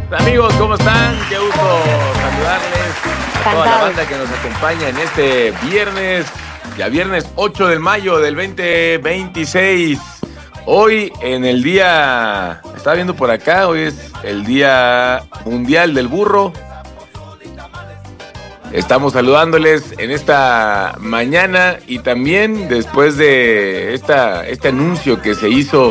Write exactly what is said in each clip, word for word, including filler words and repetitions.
Amigos, ¿cómo están? Qué gusto saludarles a toda la banda que nos acompaña en este viernes, ya viernes ocho de mayo del veinte veintiséis. Hoy en el día, estaba viendo por acá, hoy es el Día Mundial del Burro. Estamos saludándoles en esta mañana y también después de esta, este anuncio que se hizo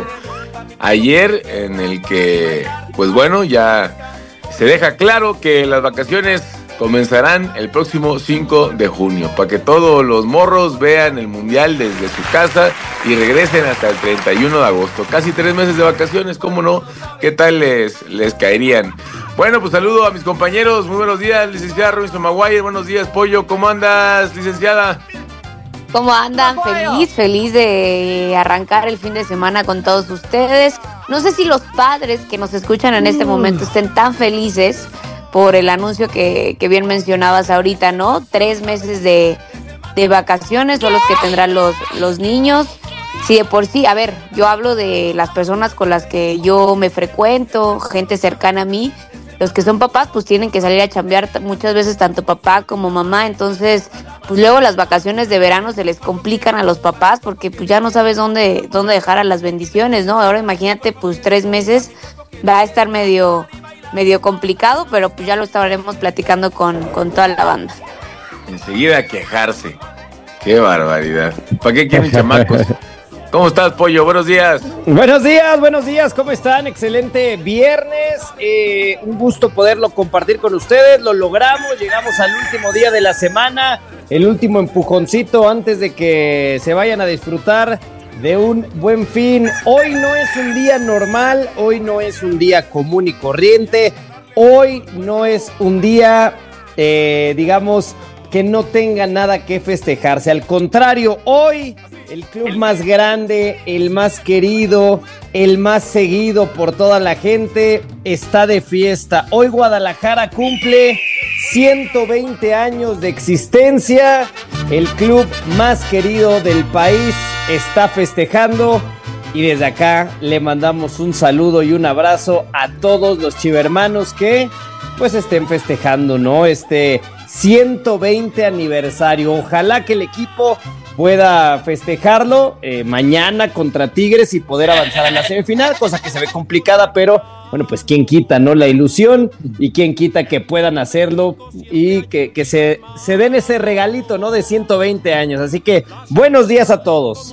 ayer en el que, pues bueno, ya se deja claro que las vacaciones comenzarán el próximo cinco de junio, para que todos los morros vean el Mundial desde su casa y regresen hasta el treinta y uno de agosto. Casi tres meses de vacaciones, ¿cómo no? ¿Qué tal les, les caerían? Bueno, pues saludo a mis compañeros. Muy buenos días, licenciada Robinson Maguire. Buenos días, Pollo. ¿Cómo andas, licenciada? ¿Cómo andan? Feliz, feliz de arrancar el fin de semana con todos ustedes. No sé si los padres que nos escuchan en este momento estén tan felices por el anuncio que, que bien mencionabas ahorita, ¿no? Tres meses de, de vacaciones son los que tendrán los, los niños. Si de por sí, a ver, yo hablo de las personas con las que yo me frecuento, gente cercana a mí. Los que son papás, pues tienen que salir a chambear muchas veces, tanto papá como mamá. Entonces, pues luego las vacaciones de verano se les complican a los papás porque pues ya no sabes dónde, dónde dejar a las bendiciones, ¿no? Ahora imagínate, pues tres meses va a estar medio, medio complicado, pero pues ya lo estaremos platicando con, con toda la banda. Enseguida a quejarse. Qué barbaridad. ¿Para qué quieren chamacos? ¿Cómo estás, Pollo? Buenos días. Buenos días, buenos días. ¿Cómo están? Excelente viernes. Eh, un gusto poderlo compartir con ustedes. Lo logramos. Llegamos al último día de la semana. El último empujoncito antes de que se vayan a disfrutar de un buen fin. Hoy no es un día normal. Hoy no es un día común y corriente. Hoy no es un día, eh, digamos, que no tenga nada que festejarse. Al contrario, hoy el club más grande, el más querido, el más seguido por toda la gente está de fiesta. Hoy Guadalajara cumple ciento veinte años de existencia. El club más querido del país está festejando y desde acá le mandamos un saludo y un abrazo a todos los chivermanos que pues estén festejando, ¿no? Este ciento veinte aniversario. Ojalá que el equipo pueda festejarlo eh, mañana contra Tigres y poder avanzar a la semifinal, cosa que se ve complicada, pero bueno, pues quién quita, ¿no? La ilusión y quién quita que puedan hacerlo y que, que se, se den ese regalito, ¿no? De ciento veinte años. Así que buenos días a todos.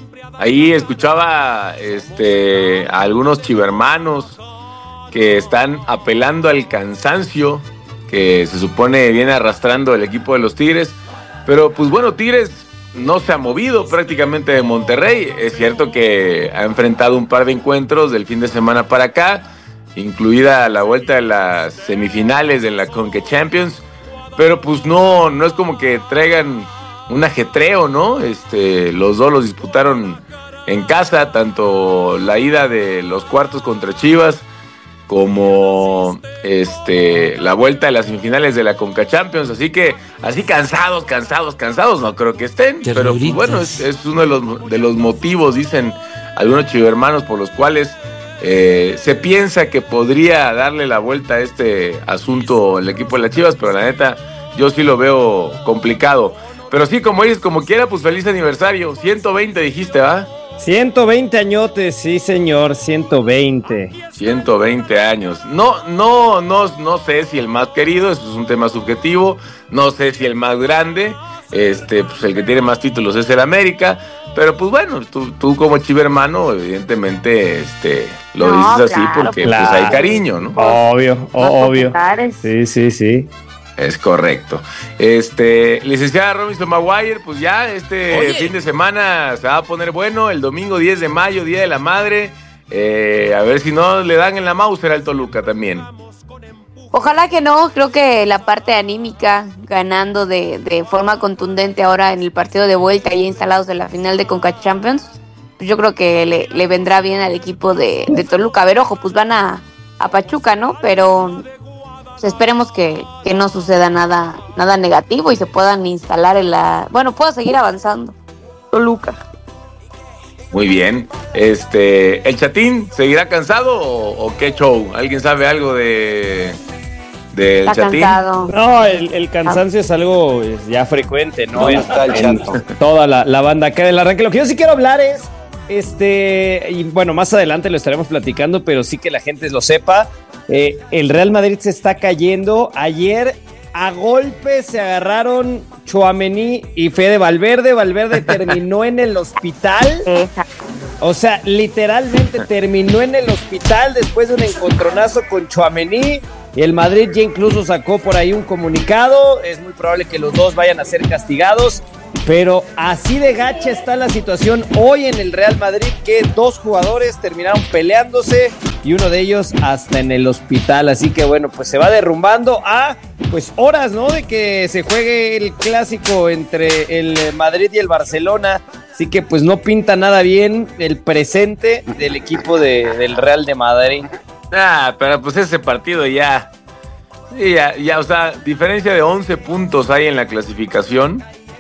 Ahí escuchaba este, a algunos chivermanos que están apelando al cansancio que se supone viene arrastrando el equipo de los Tigres, pero pues bueno, Tigres no se ha movido prácticamente de Monterrey. Es cierto que ha enfrentado un par de encuentros del fin de semana para acá, incluida la vuelta de las semifinales de la Conca Champions, pero pues no, no es como que traigan un ajetreo, ¿no? Este, los dos los disputaron en casa, tanto la ida de los cuartos contra Chivas como este la vuelta de las semifinales de la Conca Champions, así que así cansados, cansados, cansados no creo que estén, pero pues, bueno, es, es uno de los, de los motivos, dicen algunos chivermanos, por los cuales eh, se piensa que podría darle la vuelta a este asunto el equipo de las Chivas, pero la neta yo sí lo veo complicado, pero sí, como dices, como quiera, pues feliz aniversario, ciento veinte dijiste, ¿va? ciento veinte añotes, sí señor, ciento veinte. ciento veinte años. No, no, no, no sé si el más querido, eso es un tema subjetivo. No sé si el más grande, este, pues el que tiene más títulos es el América. Pero pues bueno, tú, tú como chivermano, evidentemente, este, lo no, dices así claro, porque claro. Pues hay cariño, ¿no? Obvio, obvio. Sí, sí, sí. Es correcto. Este, licenciada Robinson Maguire, pues ya este Oye. fin de semana se va a poner bueno, el domingo diez de mayo, Día de la Madre, eh, a ver si no le dan en la Mauser al Toluca también. Ojalá que no, creo que la parte anímica, ganando de, de forma contundente ahora en el partido de vuelta y instalados en la final de Conca Champions, pues yo creo que le, le vendrá bien al equipo de, de Toluca. A ver, ojo, pues van a, a Pachuca, ¿no? Pero pues esperemos que, que no suceda nada, nada negativo y se puedan instalar en la... Bueno, pueda seguir avanzando Toluca. Muy bien. Este, ¿el Chatín seguirá cansado o, o qué show? ¿Alguien sabe algo de del Está Chatín? cansado. No, el, el cansancio es algo es, ya frecuente, ¿no? ¿Dónde En, está el en chato? toda la, la banda acá del arranque. Lo que yo sí quiero hablar es, este, y bueno, más adelante lo estaremos platicando, pero sí que la gente lo sepa. Eh, el Real Madrid se está cayendo. Ayer a golpes se agarraron Tchouaméni y Fede Valverde. Valverde terminó en el hospital. Esa. O sea, literalmente terminó en el hospital después de un encontronazo con Tchouaméni. Y el Madrid ya incluso sacó por ahí un comunicado. Es muy probable que los dos vayan a ser castigados. Pero así de gacha está la situación hoy en el Real Madrid, que dos jugadores terminaron peleándose y uno de ellos hasta en el hospital. Así que bueno, pues se va derrumbando a pues horas, ¿no? De que se juegue el clásico entre el Madrid y el Barcelona. Así que pues no pinta nada bien el presente del equipo de, del Real de Madrid. Ah, pero pues ese partido ya, sí, ya, ya, o sea, diferencia de once puntos hay en la clasificación.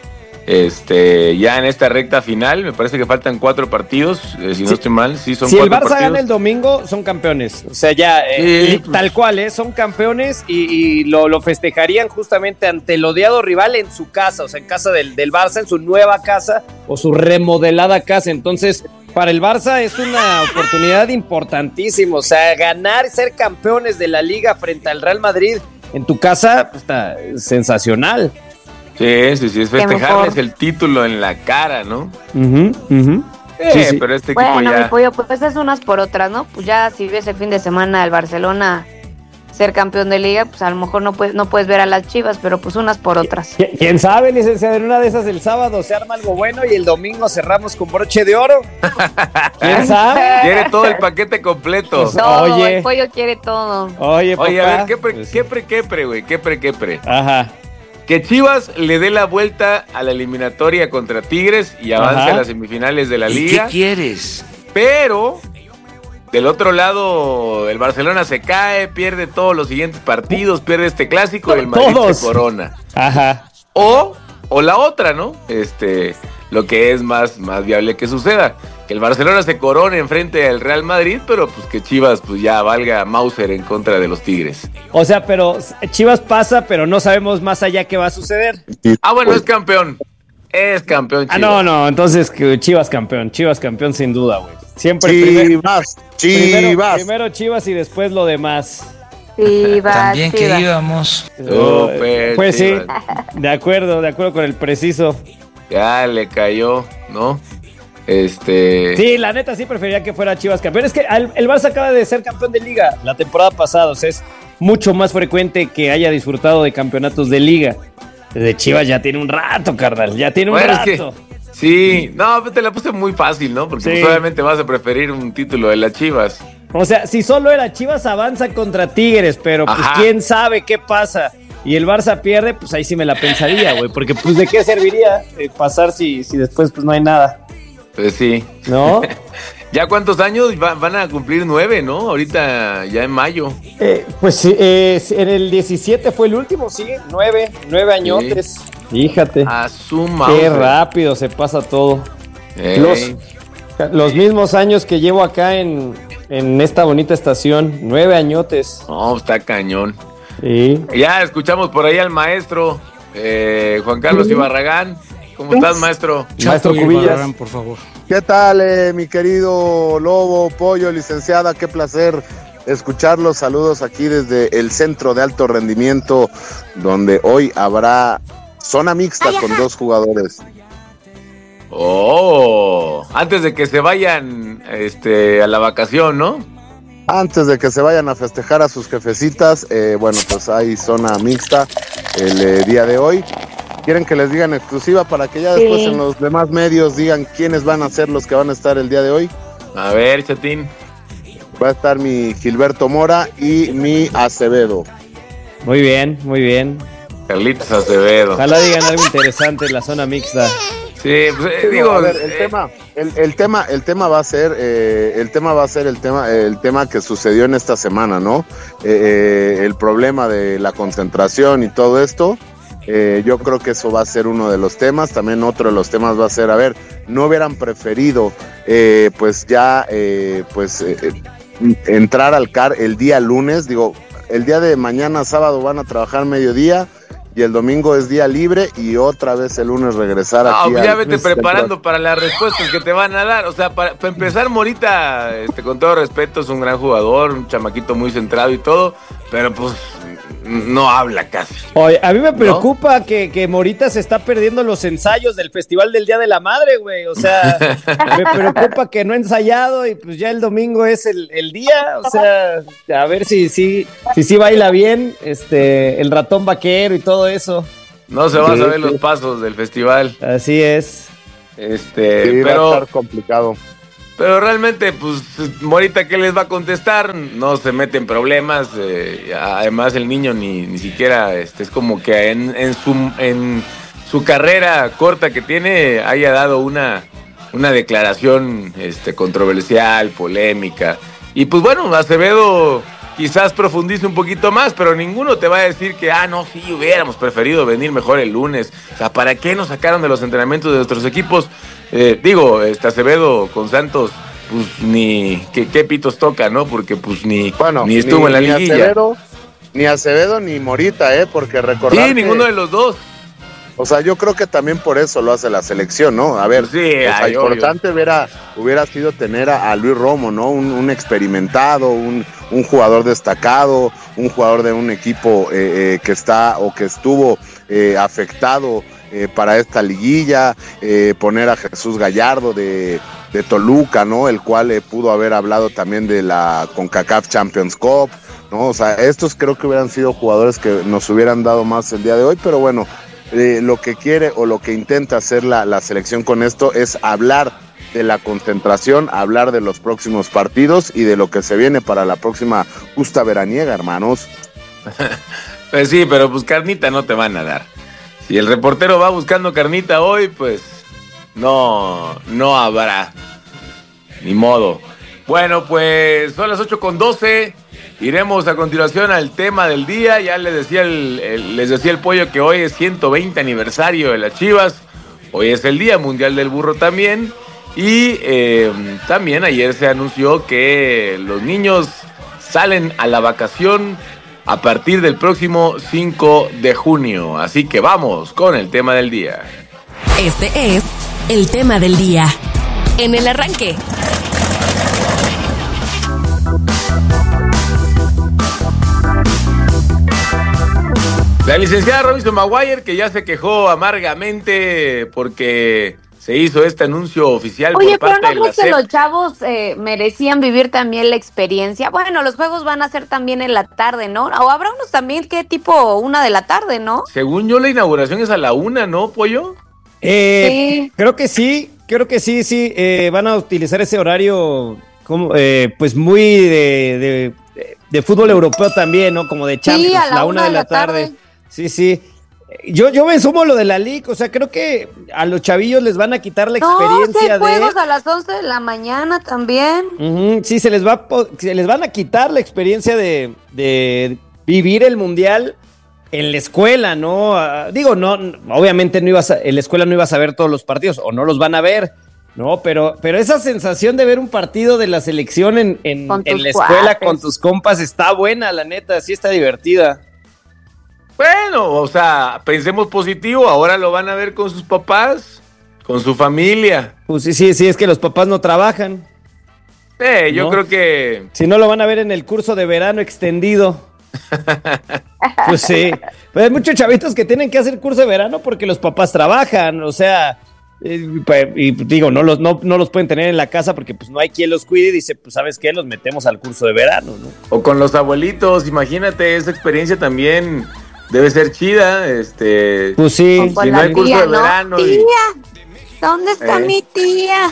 Este, ya en esta recta final, me parece que faltan cuatro partidos, eh, si Sí. no estoy mal, sí son Si el cuatro Barça partidos. gana el domingo, son campeones. O sea, ya, eh, Sí, y pues. tal cual, ¿eh? Son campeones y, y lo, lo festejarían justamente ante el odiado rival en su casa, o sea, en casa del, del Barça, en su nueva casa o su remodelada casa. Entonces, para el Barça es una oportunidad importantísima. O sea, ganar y ser campeones de la Liga frente al Real Madrid en tu casa, pues, está sensacional. Sí, sí, sí, es Qué festejarles mejor. el título en la cara, ¿no? Ujú, ujú. Eh, Sí, sí. pero este equipo Bueno, mi ya... pollo, pues es unas por otras, ¿no? Pues ya si ves el fin de semana el Barcelona ser campeón de liga, pues a lo mejor no puedes, no puedes ver a las Chivas, pero pues unas por otras. ¿Qui- ¿Quién sabe, licenciado? En una de esas el sábado se arma algo bueno y el domingo cerramos con broche de oro. ¿Quién sabe? Quiere todo el paquete completo. Todo, Oye. el pollo quiere todo. Oye, Oye, a papá. ver, ¿qué pre, Pues, qué pre, qué pre, güey? ¿Qué pre, qué pre? Ajá. Que Chivas le dé la vuelta a la eliminatoria contra Tigres y avance Ajá. a las semifinales de la ¿Y Liga. qué quieres? Pero del otro lado, el Barcelona se cae, pierde todos los siguientes partidos, pierde este clásico y el Madrid Todos. se corona. Ajá. O, o la otra, ¿no? Este, lo que es más, más viable que suceda. Que el Barcelona se corone enfrente al Real Madrid, pero pues que Chivas pues ya valga Mauser en contra de los Tigres. O sea, pero Chivas pasa, pero no sabemos más allá qué va a suceder. Ah, bueno, es campeón. Es campeón Ah, Chivas. no, no. Entonces, que Chivas campeón. Chivas campeón sin duda, güey. Siempre primero, Chivas, primero, Chivas. primero Chivas y después lo demás. Chivas, También que Chivas. íbamos. Súper, Pues sí, Chivas. de acuerdo, de acuerdo con el preciso. Ya le cayó, ¿no? Este. Sí, la neta sí preferiría que fuera Chivas campeón. Es que al- el Barça acaba de ser campeón de liga la temporada pasada. O sea, es mucho más frecuente que haya disfrutado de campeonatos de liga. De Chivas ya tiene un rato, carnal. Ya tiene un Bueno, es que- rato. Sí, no, pues te la puse muy fácil, ¿no? Porque Sí. pues, obviamente vas a preferir un título de las Chivas. O sea, si solo era Chivas avanza contra Tigres, pero pues Ajá. quién sabe qué pasa. Y el Barça pierde, pues ahí sí me la pensaría, güey. Porque pues de qué serviría eh, pasar si, si después pues no hay nada, Pues sí. ¿no? ¿Ya cuántos años? Va- van a cumplir nueve, ¿no? Ahorita ya en mayo. Eh, pues sí, eh, en el diecisiete fue el último, sí, nueve, nueve añotes. Fíjate, A su qué Mauser. rápido se pasa todo. Ey. Los, los mismos años que llevo acá en, en esta bonita estación, nueve añotes. No, está cañón. Sí. Ya escuchamos por ahí al maestro eh, Juan Carlos Ibarragán. ¿Cómo estás, maestro? Maestro Chato y Cubillas. Barragán, por favor. ¿Qué tal, eh, mi querido Lobo, Pollo, licenciada? Qué placer escucharlos. Saludos aquí desde el Centro de Alto Rendimiento, donde hoy habrá zona mixta con dos jugadores. Oh, antes de que se vayan este, a la vacación, ¿no? Antes de que se vayan a festejar a sus jefecitas, eh, bueno, pues hay zona mixta el eh, día de hoy. ¿Quieren que les digan exclusiva para que ya Sí. después en los demás medios digan quiénes van a ser los que van a estar el día de hoy? A ver, Chatín. Va a estar mi Gilberto Mora y mi Acevedo. Muy bien, muy bien. Carlitos Acevedo. Ojalá digan algo interesante en la zona mixta. Sí, pues, eh, Digo, digo, a ver, el eh, tema, el, el tema, el tema va a ser, eh, el tema va a ser el tema, el tema que sucedió en esta semana, ¿no? Eh, eh, el problema de la concentración y todo esto. Eh, yo creo que eso va a ser uno de los temas. También otro de los temas va a ser, a ver, no hubieran preferido eh, pues ya eh, pues eh, entrar al C A R el día lunes. Digo, el día de mañana sábado van a trabajar mediodía y el domingo es día libre y otra vez el lunes regresar no, aquí. No, ya vete preparando para las respuestas que te van a dar. O sea, para, para empezar, Morita, este, con todo respeto, es un gran jugador, un chamaquito muy centrado y todo, pero pues no habla casi. Oye, a mí me preocupa ¿no? que, que Morita se está perdiendo los ensayos del Festival del Día de la Madre, güey. O sea, me preocupa que no ha ensayado y pues ya el domingo es el, el día. O sea, a ver si sí si, si baila bien este el ratón vaquero y todo eso. No se van sí, a saber sí. los pasos del festival. Así es. Este, sí, pero va a estar complicado. Pero realmente, pues, Morita, ¿qué les va a contestar? No se mete en problemas. Eh, además, el niño ni, ni siquiera este, es como que en, en, su, en su carrera corta que tiene haya dado una, una declaración este, controversial, polémica. Y pues bueno, Acevedo quizás profundice un poquito más, pero ninguno te va a decir que, ah, no, sí, hubiéramos preferido venir mejor el lunes. O sea, ¿para qué nos sacaron de los entrenamientos de nuestros equipos? Eh, digo, este Acevedo con Santos, pues ni qué, qué pitos toca, ¿no? Porque pues ni, bueno, ni estuvo ni, en la ni liguilla. Acevedo, ni Acevedo ni Morita, ¿eh? Porque recordar Sí, ninguno de los dos. O sea, yo creo que también por eso lo hace la selección, ¿no? A ver, sí, o sea, ay, importante hubiera, hubiera sido tener a, a Luis Romo, ¿no? Un, un experimentado, un, un jugador destacado, un jugador de un equipo eh, eh, que está o que estuvo eh, afectado eh, para esta liguilla, eh, poner a Jesús Gallardo de, de Toluca, ¿no? El cual eh, pudo haber hablado también de la CONCACAF Champions Cup, ¿no? O sea, estos creo que hubieran sido jugadores que nos hubieran dado más el día de hoy, pero bueno, Eh, lo que quiere o lo que intenta hacer la, la selección con esto es hablar de la concentración, hablar de los próximos partidos y de lo que se viene para la próxima justa veraniega, hermanos. Pues sí, pero pues carnita no te van a dar. Si el reportero va buscando carnita hoy, pues no, no habrá. Ni modo. Bueno, pues son las ocho con doce. Iremos a continuación al tema del día. Ya les decía el, el, les decía el Pollo que hoy es ciento veinte aniversario de las Chivas. Hoy es el Día Mundial del Burro también. Y eh, también ayer se anunció que los niños salen a la vacación a partir del próximo cinco de junio. Así que vamos con el tema del día. Este es el tema del día. En el arranque. La licenciada Robinson Maguire, que ya se quejó amargamente porque se hizo este anuncio oficial. Oye, por parte pero no de la crees que S E P. los chavos eh, merecían vivir también la experiencia. Bueno, los juegos van a ser también en la tarde, ¿no? O habrá unos también que tipo una de la tarde, ¿no? Según yo, la inauguración es a la una, ¿no, Pollo? Eh, Sí. Creo que sí, creo que sí, sí. Eh, van a utilizar ese horario como, eh, pues muy de, de, de fútbol europeo también, ¿no? Como de Champions, Sí, a la la una una de la tarde. Sí, sí. Yo, yo me sumo lo de la Liga, o sea, creo que a los chavillos les van a quitar la No, experiencia sí, hay de... juegos a las once de la mañana también. Ujú, sí, se les va a po- se les van a quitar la experiencia de, de vivir el Mundial en la escuela, ¿no? Ah, digo, no, obviamente no ibas a- en la escuela no ibas a ver todos los partidos, o no los van a ver, ¿no? Pero, pero esa sensación de ver un partido de la selección en, en, Con en tus la escuela cuates. con tus compas está buena, la neta, sí está divertida. Bueno, o sea, pensemos positivo, ahora lo van a ver con sus papás, con su familia. Pues sí, sí, sí, es que los papás no trabajan. Eh, yo ¿No? creo que... Si no, lo van a ver en el curso de verano extendido. Pues sí. Pues hay muchos chavitos que tienen que hacer curso de verano porque los papás trabajan. O sea, eh, y, y digo, no los, no, no los pueden tener en la casa porque pues no hay quien los cuide. Y dice, pues ¿sabes qué? Los metemos al curso de verano, ¿no? O con los abuelitos, imagínate, esa experiencia también debe ser chida. Este, Pues sí. O con si no la hay curso tía, de ¿no? verano y- Tía, ¿dónde está Eh. mi tía?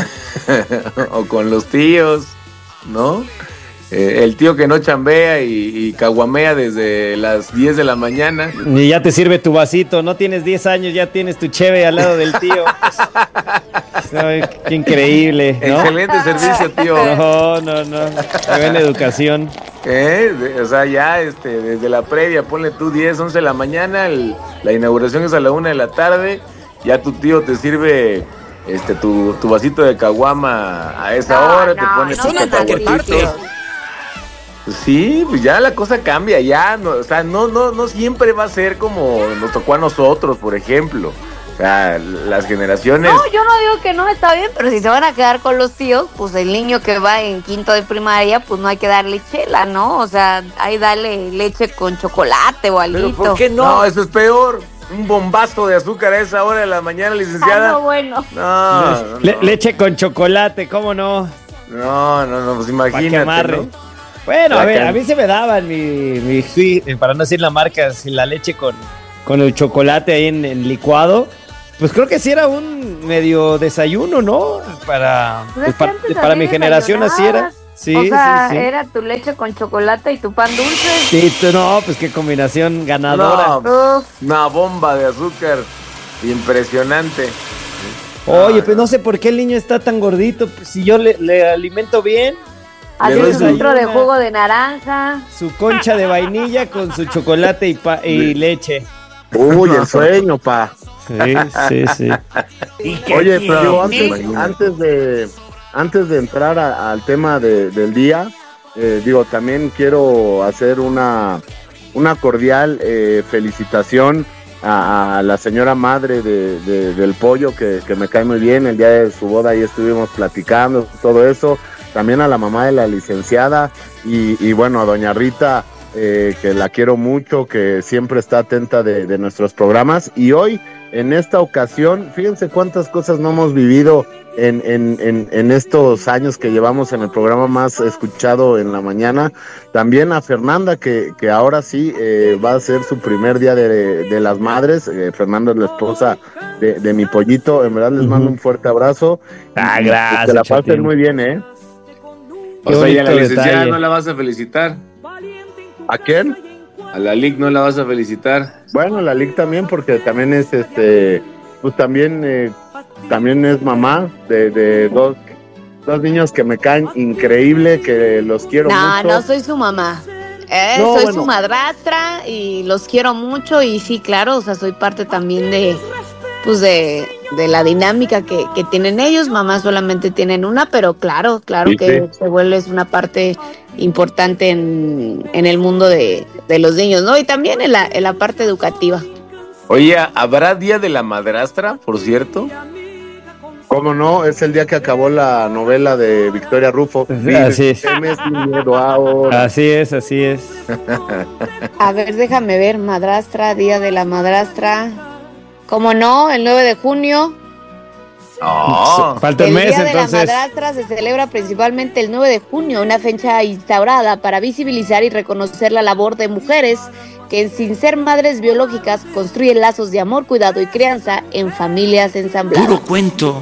o con los tíos, ¿no? Eh, el tío que no chambea y, y caguamea desde las diez de la mañana. Y ya te sirve tu vasito. No tienes diez años, ya tienes tu cheve al lado del tío. Pues, ay, qué increíble, ¿no? Excelente servicio, tío. No, no, no. Qué buena educación. ¿Eh? De- O sea, ya este, desde la previa, ponle tú diez, once de la mañana, el- la inauguración es a la una de la tarde, ya tu tío te sirve este tu, tu vasito de caguama a esa No, hora, no, te pones no tu sean cacahuatito. así. Pues sí, pues ya la cosa cambia, ya, no, o sea, no, no, no siempre va a ser como nos tocó a nosotros, por ejemplo. O sea, las generaciones. No, yo no digo que no está bien, pero si se van a quedar con los tíos, pues el niño que va en quinto de primaria, pues no hay que darle chela, ¿no? O sea, ahí dale leche con chocolate o algo. ¿Pero por qué no? No, eso es peor. Un bombazo de azúcar a esa hora de la mañana, licenciada. Ah, no, bueno. No, no, Le- no. leche con chocolate, ¿cómo no? No, no, no, pues Para que imagínate, amarre. ¿no? Bueno, La a ver, can- a mí se me daban mi, mi sí, eh, para no decir la marca, si la leche con, con el chocolate ahí en, en licuado. Pues creo que sí era un medio desayuno, ¿no? Para, Pues pues es que para, antes para así mi generación así era. desayunabas. Sí, o sea, sí, sí. era tu leche con chocolate y tu pan dulce. Sí, tú no, pues qué combinación ganadora. No, Uf. una bomba de azúcar impresionante. Oye, pues no sé por qué el niño está tan gordito. Pues, si yo le, le alimento bien, Así doy un su- litro de jugo de naranja. su concha de vainilla con su chocolate y, pa- y leche. Uy, el sueño, pa. Sí, sí, sí. Oye, pero yo antes, Imagínate. antes de antes de entrar a- al tema de- del día, eh, digo, también quiero hacer una, una cordial eh, felicitación a, a la señora madre de, de- del pollo, que, que me cae muy bien. El día de su boda ahí estuvimos platicando, todo eso. También a la mamá de la licenciada y, y bueno, a doña Rita, eh, que la quiero mucho, que siempre está atenta de, de nuestros programas. Y hoy, en esta ocasión, fíjense cuántas cosas no hemos vivido en, en, en, en estos años que llevamos en el programa más escuchado en la mañana. También a Fernanda, que, que ahora sí eh, va a ser su primer día de, de las madres. Eh, Fernanda es la esposa de, de mi pollito. En verdad les Ujú. mando un fuerte abrazo. Ah, Y gracias, que la pasen Chatín. muy bien, ¿eh? O sea, y a la bonito licenciada detalle. no la vas a felicitar. ¿A quién? A la Lic no la vas a felicitar. Bueno, la Lic también, porque también es este, pues también, eh, también es mamá de, de dos, dos niños que me caen increíble, que los quiero No, mucho. no soy su mamá. Eh, No, soy bueno. su madrastra y los quiero mucho y sí, claro, o sea, soy parte también de, pues de, de la dinámica que, que tienen ellos. Mamá solamente tienen una, pero claro, claro Sí, que se vuelve una parte importante en, en el mundo de, de los niños, ¿no? Y también en la, en la parte educativa. Oye, ¿habrá Día de la Madrastra, por cierto? ¿Cómo no? Es el día que acabó la novela de Victoria Rufo. Así es. Dime sin miedo ahora. Así es, así es. A ver, déjame ver, madrastra, Día de la Madrastra. ¿Cómo no? El nueve de junio. No. Falta El un mes, Día de la entonces. Madrastra se celebra principalmente el nueve de junio, una fecha instaurada para visibilizar y reconocer la labor de mujeres que, sin ser madres biológicas, construyen lazos de amor, cuidado y crianza en familias ensambladas. Puro cuento.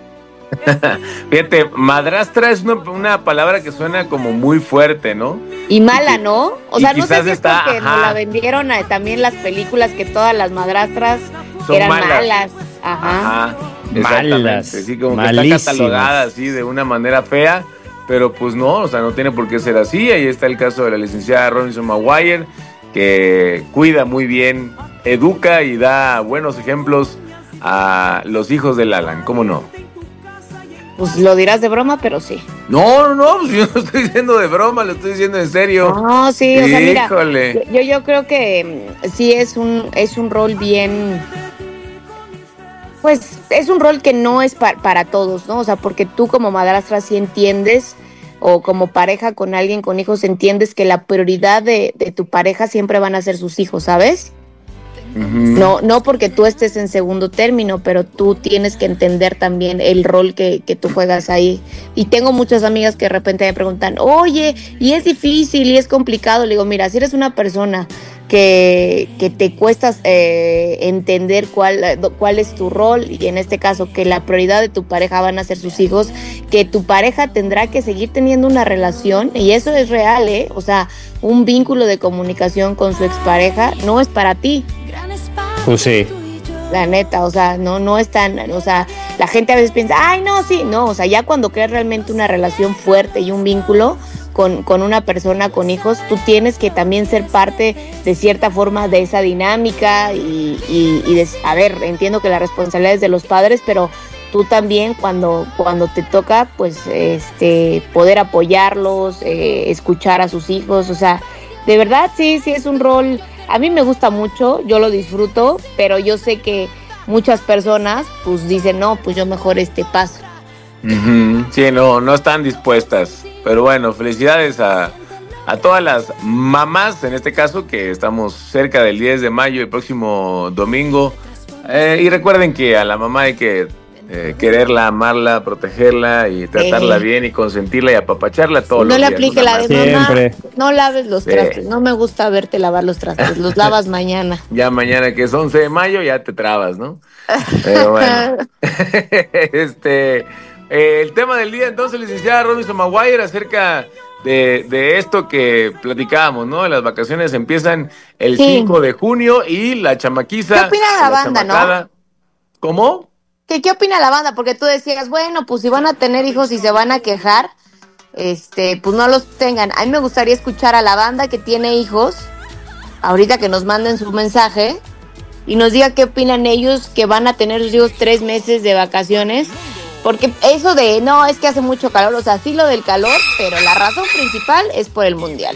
Fíjate, madrastra es una, una palabra que suena como muy fuerte, ¿no? Y mala, ¿no? O y sea, no sé quizás si es está, porque ajá. nos la vendieron a- también las películas que todas las madrastras Son eran malas. malas. Ajá. Ajá, exactamente. Malas, Sí, como que malísimas. está catalogada así de una manera fea, pero pues no, o sea, no tiene por qué ser así. Ahí está el caso de la licenciada Robinson Maguire, que cuida muy bien, educa y da buenos ejemplos a los hijos del Alan, ¿cómo no? Pues lo dirás de broma, pero sí. No, no, no, pues yo no estoy diciendo de broma, lo estoy diciendo en serio. No, sí, o sea, mira, Híjole. yo, yo creo que mm, sí es un, es un rol bien, pues es un rol que no es pa- para todos, ¿no? O sea, porque tú como madrastra sí entiendes, o como pareja con alguien con hijos entiendes que la prioridad de, de tu pareja siempre van a ser sus hijos, ¿sabes? Ujú. No, no porque tú estés en segundo término, pero tú tienes que entender también el rol que, que tú juegas ahí. Y tengo muchas amigas que de repente me preguntan, oye, y es difícil y es complicado. Le digo, mira, si eres una persona que, que te cuesta eh, entender cuál, cuál es tu rol, y en este caso que la prioridad de tu pareja van a ser sus hijos, que tu pareja tendrá que seguir teniendo una relación, y eso es real, ¿eh? O sea, un vínculo de comunicación con su expareja no es para ti. Pues sí. La neta, o sea, no, no es tan, o sea, la gente a veces piensa, ay, no, sí, no, o sea, ya cuando creas realmente una relación fuerte y un vínculo con, con una persona con hijos, tú tienes que también ser parte de cierta forma de esa dinámica y, y, y de, a ver, entiendo que la responsabilidad es de los padres, pero tú también cuando, cuando te toca, pues, este, poder apoyarlos, eh, escuchar a sus hijos, o sea, de verdad sí, sí es un rol, a mí me gusta mucho, yo lo disfruto, pero yo sé que muchas personas, pues, dicen, no, pues yo mejor este paso. Uh-huh. Sí, no, no están dispuestas, pero bueno, felicidades a, a todas las mamás, en este caso, que estamos cerca del diez de mayo, el próximo domingo, eh, y recuerden que a la mamá hay que eh, quererla, amarla, protegerla y tratarla eh. bien y consentirla y apapacharla todos no los días. No le aplique la de Siempre. Mamá, no laves los trastes, sí. No me gusta verte lavar los trastes, los lavas mañana. Ya mañana que es once de mayo ya te trabas, ¿no? Pero bueno, este... Eh, el tema del día, entonces, licenciada Robinson Maguire, acerca de, de esto que platicábamos, ¿no? Las vacaciones empiezan el sí. cinco de junio y la chamaquiza... ¿Qué opina la, la banda, chamacada, no? ¿Cómo? ¿Qué, ¿Qué opina la banda? Porque tú decías, bueno, pues si van a tener hijos y se van a quejar, este, pues no los tengan. A mí me gustaría escuchar a la banda que tiene hijos, ahorita que nos manden su mensaje, y nos diga qué opinan ellos que van a tener sus hijos tres meses de vacaciones. Porque eso de, no, es que hace mucho calor, o sea, sí lo del calor, pero la razón principal es por el Mundial.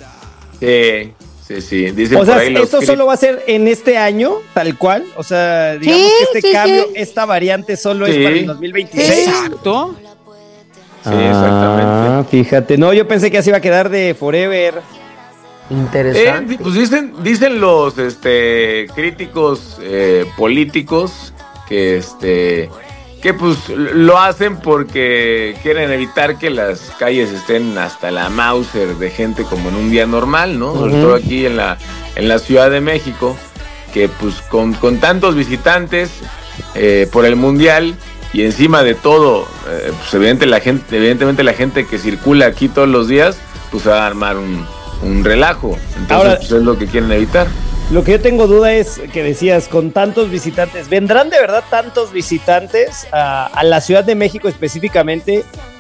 Sí, sí, sí. Dicen o sea, por ahí ¿eso los... solo va a ser en este año, tal cual? O sea, digamos sí, que este sí, cambio, sí. esta variante solo sí. es para el dos mil veintiséis. Exacto. Sí, exactamente. Ah, fíjate. No, yo pensé que así iba a quedar de forever. Interesante. Eh, pues dicen, dicen los este, críticos eh, políticos que este... que pues lo hacen porque quieren evitar que las calles estén hasta la Mauser de gente como en un día normal, ¿no? Uh-huh. Sobre todo aquí en la, en la Ciudad de México, que pues con, con tantos visitantes eh, por el Mundial y encima de todo, eh, pues evidente la gente, evidentemente la gente que circula aquí todos los días, pues va a armar un, un relajo. Entonces Ahora, pues es lo que quieren evitar. Lo que yo tengo duda es que decías, con tantos visitantes, ¿vendrán de verdad tantos visitantes a, a la Ciudad de México específicamente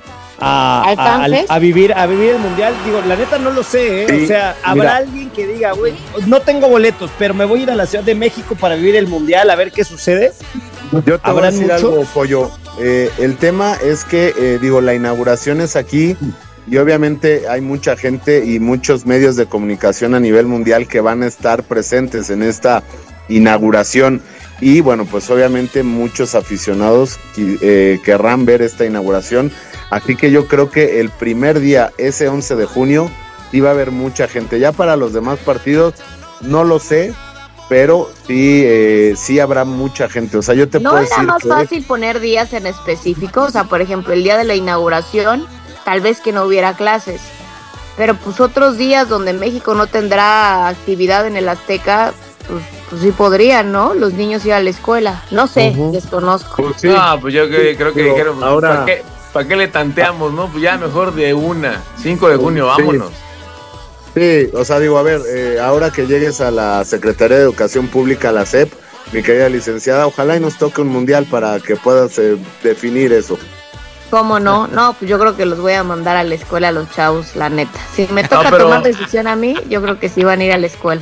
a, a, a, a vivir a vivir el Mundial? Digo, la neta no lo sé, ¿eh? Sí, o sea, ¿habrá mira. alguien que diga, güey, no tengo boletos, pero me voy a ir a la Ciudad de México para vivir el Mundial, a ver qué sucede? Yo te voy a decir algo, Pollo. Eh, el tema es que, eh, digo, la inauguración es aquí... Y obviamente hay mucha gente y muchos medios de comunicación a nivel mundial que van a estar presentes en esta inauguración. Y bueno, pues obviamente muchos aficionados eh, querrán ver esta inauguración. Así que yo creo que el primer día, ese once de junio, sí va a haber mucha gente. Ya para los demás partidos, no lo sé, pero sí, eh, sí habrá mucha gente. O sea, yo te no puedo decir... ¿No era más que... fácil poner días en específico? O sea, por ejemplo, el día de la inauguración... tal vez que no hubiera clases, pero pues otros días donde México no tendrá actividad en el Azteca, pues, pues sí podrían, ¿no? Los niños ir a la escuela, no sé, uh-huh. desconozco. Pues sí. No, pues yo que, creo que pero dijeron, ahora... ¿para qué, ¿para qué le tanteamos, no? Pues ya mejor de una, cinco de junio, vámonos. Sí, sí, o sea, digo, a ver, eh, ahora que llegues a la Secretaría de Educación Pública, la S E P, mi querida licenciada, ojalá y nos toque un mundial para que puedas eh, definir eso. ¿Cómo no? No, pues yo creo que los voy a mandar a la escuela a los chavos, la neta. Si me toca no, pero... tomar decisión a mí, yo creo que sí van a ir a la escuela.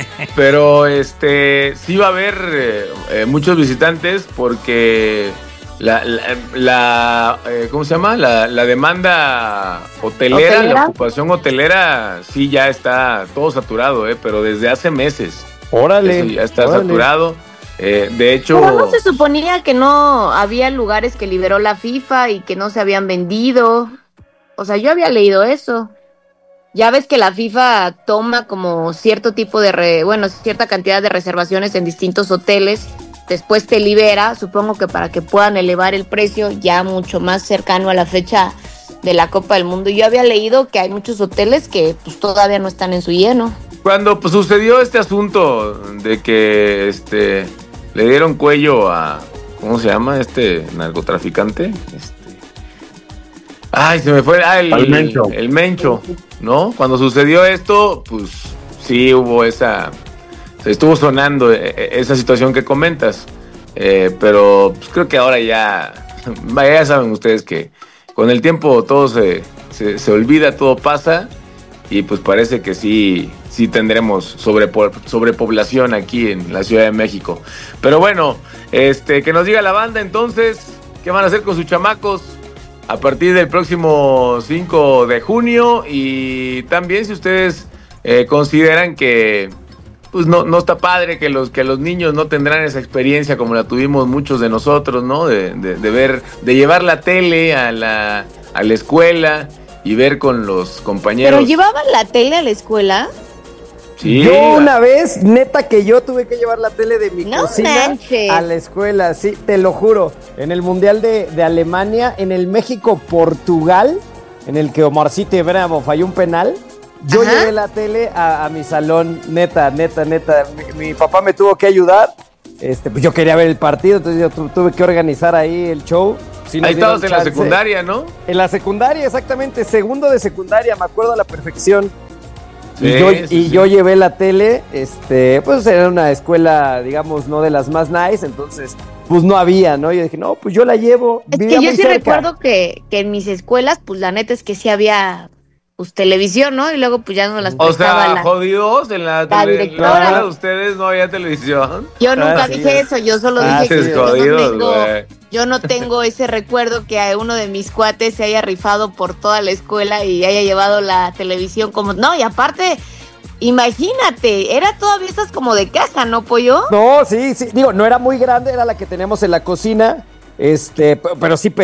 Pero este sí va a haber eh, muchos visitantes porque la, la, la eh, ¿cómo se llama? La, la demanda hotelera, ¿Hotelera? La ocupación hotelera sí ya está todo saturado, eh, pero desde hace meses. Órale. Sí, ya está órale. saturado. Eh, de hecho... Pero no se suponía que no había lugares que liberó la FIFA y que no se habían vendido. O sea, yo había leído eso. Ya ves que la FIFA toma como cierto tipo de, re, bueno, cierta cantidad de reservaciones en distintos hoteles. Después te libera, supongo que para que puedan elevar el precio ya mucho más cercano a la fecha de la Copa del Mundo. Yo había leído que hay muchos hoteles que pues todavía no están en su lleno. Cuando pues, sucedió este asunto de que este... le dieron cuello a, ¿cómo se llama este narcotraficante? Este, ay, se me fue, ah, el, el Mencho. El Mencho, ¿no? Cuando sucedió esto, pues sí hubo esa, se estuvo sonando esa situación que comentas, eh, pero pues, creo que ahora ya, ya saben ustedes que con el tiempo todo se, se, se olvida, todo pasa y pues parece que sí... sí tendremos sobrepo- sobrepoblación aquí en la Ciudad de México. Pero bueno, este que nos diga la banda entonces, qué van a hacer con sus chamacos a partir del próximo cinco de junio, y también si ustedes eh, consideran que pues no, no está padre que los, que los niños no tendrán esa experiencia como la tuvimos muchos de nosotros, ¿no? De, de, de ver, de llevar la tele a la, a la escuela y ver con los compañeros. ¿Pero llevaban la tele a la escuela? Sí. Yo una vez, neta que yo tuve que llevar la tele de mi No cocina manches. a la escuela, sí, te lo juro. En el Mundial de, de Alemania, en el México-Portugal, en el que Omarcito Bravo falló un penal, yo Ajá. llevé la tele a, a mi salón, neta, neta, neta. Mi, mi papá me tuvo que ayudar, este, pues yo quería ver el partido, entonces yo tu, tuve que organizar ahí el show. Sí, ahí estabas en la secundaria, ¿no? En la secundaria, exactamente, segundo de secundaria, me acuerdo a la perfección. Sí, y yo, sí, y sí. yo llevé la tele, este, pues era una escuela, digamos, no de las más nice, entonces, pues no había, ¿no? Yo dije, no, pues yo la llevo. Es vivía que yo muy sí cerca. recuerdo que, que en mis escuelas, pues la neta es que sí había pues televisión, ¿no? Y luego pues ya no las O prestaba sea, la... jodidos, en la, la tele, en la directora. escuela de ustedes no había televisión. Yo nunca Ah, sí, dije es. eso, yo solo Ah, dije sí, que yo no, jodidos, tengo, güey. yo no tengo ese recuerdo que a uno de mis cuates se haya rifado por toda la escuela y haya llevado la televisión como... No, y aparte, imagínate, era todavía esas como de caja, ¿no, Pollo? No, sí, sí, digo, no era muy grande, era la que teníamos en la cocina, este, p- pero sí